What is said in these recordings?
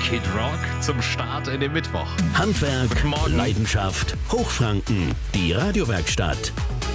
Kid Rock zum Start in den Mittwoch. Handwerk, Guten Morgen. Leidenschaft, Hochfranken, die Radiowerkstatt.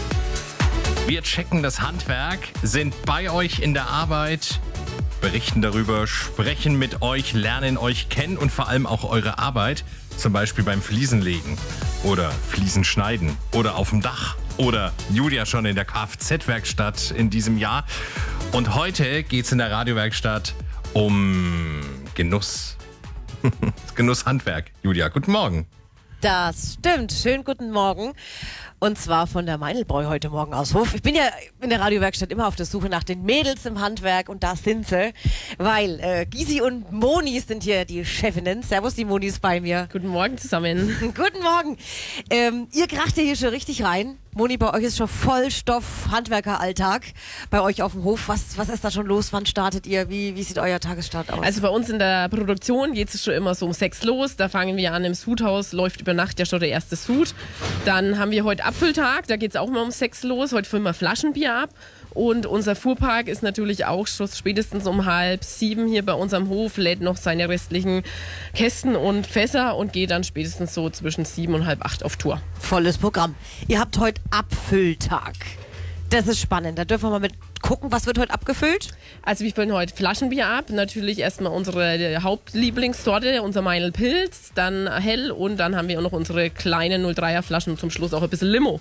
Wir checken das Handwerk, sind bei euch in der Arbeit, berichten darüber, sprechen mit euch, lernen euch kennen und vor allem auch eure Arbeit. Zum Beispiel beim Fliesenlegen oder Fliesenschneiden oder auf dem Dach. Oder Julia schon in der Kfz-Werkstatt in diesem Jahr. Und heute geht es in der Radiowerkstatt um Genuss. Genusshandwerk. Julia, guten Morgen. Das stimmt. Schönen guten Morgen. Und zwar von der Meinlbräu heute Morgen aus Hof. Ich bin ja in der Radiowerkstatt immer auf der Suche nach den Mädels im Handwerk und da sind sie, weil Gysi und Moni sind hier die Chefinnen. Servus, die Moni ist bei mir. Guten Morgen zusammen. Guten Morgen. Ihr kracht ja hier schon richtig rein. Moni, bei euch ist schon Vollstoff Handwerkeralltag bei euch auf dem Hof. Was ist da schon los? Wann startet ihr? Wie sieht euer Tagesstart aus? Also bei uns in der Produktion geht es schon immer so um 6 los. Da fangen wir an im Sudhaus, läuft über Nacht ja schon der erste Sud. Dann haben wir heute Apfeltag, da geht es auch mal um 6 los. Heute füllen wir Flaschenbier ab. Und unser Fuhrpark ist natürlich auch schon spätestens um 6:30 hier bei unserem Hof, lädt noch seine restlichen Kästen und Fässer und geht dann spätestens so zwischen 7 und 7:30 auf Tour. Volles Programm. Ihr habt heute Abfülltag. Das ist spannend. Da dürfen wir mal mit gucken, was wird heute abgefüllt? Also wir füllen heute Flaschenbier ab. Natürlich erstmal unsere Hauptlieblingssorte, unser Meinl Pilz, dann hell und dann haben wir auch noch unsere kleinen 03er Flaschen und zum Schluss auch ein bisschen Limo.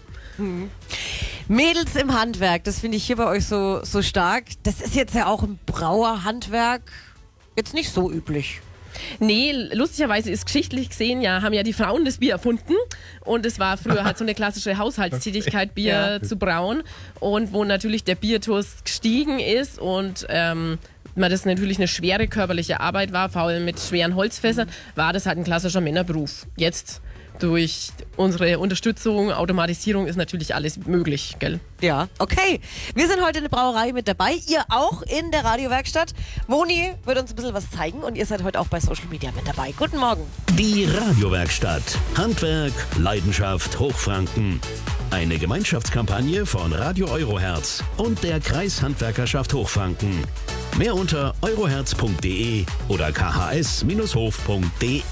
Mädels im Handwerk, das finde ich hier bei euch so stark. Das ist jetzt ja auch im Brauerhandwerk jetzt nicht so üblich. Nee, lustigerweise ist geschichtlich gesehen, haben ja die Frauen das Bier erfunden und es war früher halt so eine klassische Haushaltstätigkeit, Bier zu brauen und wo natürlich der Biertust gestiegen ist und das natürlich eine schwere körperliche Arbeit war, vor allem mit schweren Holzfässern, war das halt ein klassischer Männerberuf. Jetzt durch unsere Unterstützung, Automatisierung ist natürlich alles möglich, gell? Ja, okay. Wir sind heute in der Brauerei mit dabei. Ihr auch in der Radiowerkstatt. Moni wird uns ein bisschen was zeigen und ihr seid heute auch bei Social Media mit dabei. Guten Morgen. Die Radiowerkstatt. Handwerk, Leidenschaft, Hochfranken. Eine Gemeinschaftskampagne von Radio Euroherz und der Kreishandwerkerschaft Hochfranken. Mehr unter euroherz.de oder khs-hof.de.